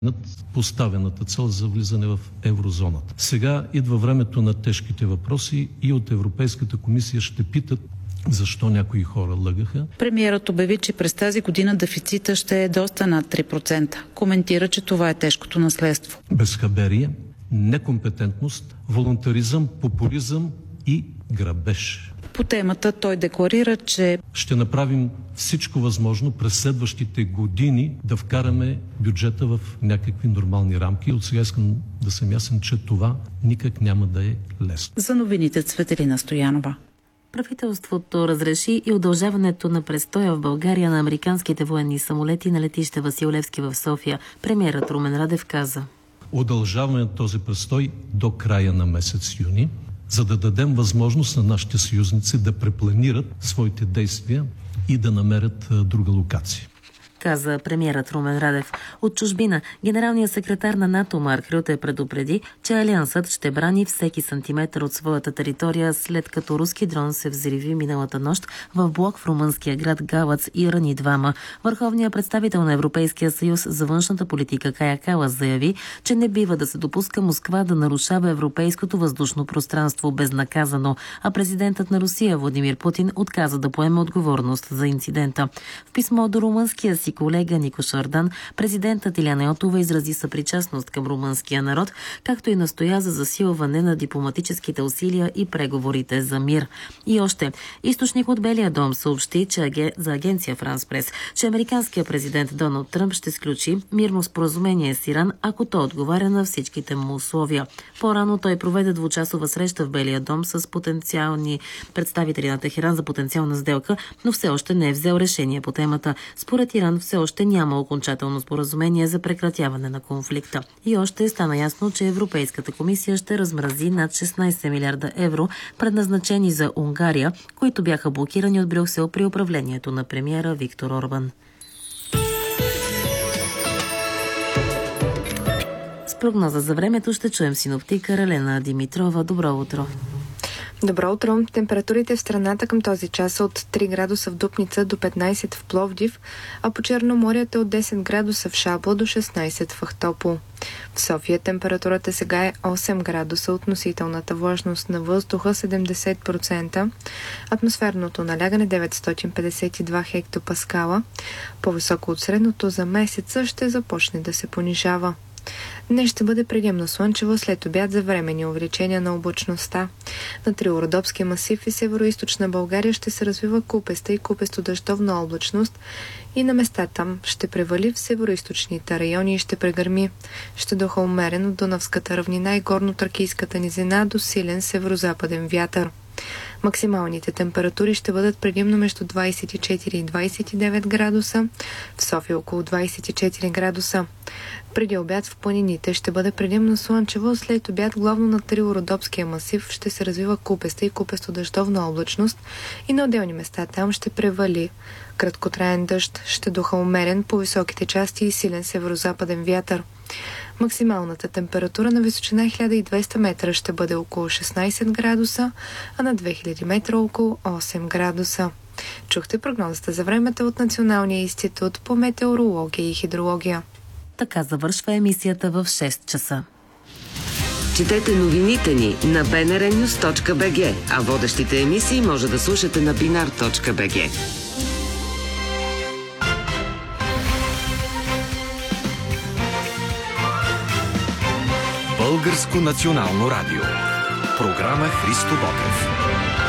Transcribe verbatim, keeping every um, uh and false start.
над поставената цел за влизане в еврозоната. Сега идва времето на тежките въпроси и от Европейската комисия ще питат защо някои хора лъгаха. Премиерът обяви, че през тази година дефицита ще е доста над три процента. Коментира, че това е тежкото наследство. Безхаберие, некомпетентност, волунтаризъм, популизъм и грабеж. По темата той декларира, че ще направим всичко възможно през следващите години да вкараме бюджета в някакви нормални рамки. От сега искам да съм ясен, че това никак няма да е лесно. За новините Цветелина Стоянова. Правителството разреши и удължаването на престоя в България на американските военни самолети на летище Васил Левски в София. Премиерът Румен Радев каза: удължаваме този престой до края на месец юни, за да дадем възможност на нашите съюзници да препланират своите действия и да намерят друга локация. Каза премиерът Румен Радев. От чужбина генералният секретар на НАТО Марк Рюте предупреди, че Алиансът ще брани всеки сантиметър от своята територия, след като руски дрон се взриви миналата нощ в блок в румънския град Галац и рани двама. Върховният представител на Европейския съюз за външната политика Кая Калас заяви, че не бива да се допуска Москва да нарушава европейското въздушно пространство безнаказано, а президентът на Русия Владимир Путин отказа да поеме отговорност за инцидента. В писмо до румънския си колега Нико Шардан, президентът Илияна Йотова изрази съпричастност към румънския народ, както и настоя за засилване на дипломатическите усилия и преговорите за мир. И още, източник от Белия дом съобщи, че аге... за агенция Франс Прес, че американският президент Доналд Тръмп ще сключи мирно споразумение с Иран, ако той отговаря на всичките му условия. По-рано той проведе двучасова среща в Белия дом с потенциални представители на Техеран за потенциална сделка, но все още не е взел решение по темата. Според Иран все още няма окончателно споразумение за прекратяване на конфликта. И още стана ясно, че Европейската комисия ще размрази над шестнайсет милиарда евро, предназначени за Унгария, които бяха блокирани от Брюксел при управлението на премиера Виктор Орбан. С прогноза за времето ще чуем синоптика Ралена Димитрова. Добро утро! Добро утро! Температурите в страната към този час са от три градуса в Дупница до петнайсет в Пловдив, а по Черноморието от десет градуса в Шабла до шестнайсет в Ахтопол. В София температурата сега е осем градуса, относителната влажност на въздуха седемдесет процента, атмосферното налягане деветстотин петдесет и два хектопаскала, по-високо от средното за месеца ще започне да се понижава. Днес ще бъде предимно слънчево, след обяд за временни увеличения на облачността. На Трилородопския масив и североизточна България ще се развива купеста и купесто-дъждовна облачност и на места там ще превали в североизточните райони и ще прегърми. Ще духа умерен от Дунавската равнина и горно-тракийската низина до силен северозападен вятър. Максималните температури ще бъдат предимно между двайсет и четири и двайсет и девет градуса, в София около двайсет и четири градуса. Преди обяд в планините ще бъде предимно слънчево, след обяд главно на Трилородопския масив ще се развива купеста и купесто-дъждовна облачност и на отделни места там ще превали. Краткотраен дъжд, ще духа умерен по високите части и силен северозападен вятър. Максималната температура на височина хиляда и двеста метра ще бъде около шестнайсет градуса, а на две хиляди метра около осем градуса. Чухте прогнозата за времето от Националния институт по метеорология и хидрология. Така завършва емисията в шест часа. Четете новините ни на би ен ар нюз точка би джи, а водещите емисии може да слушате на бинар точка би джи. Българско национално радио. Програма Христо Ботев.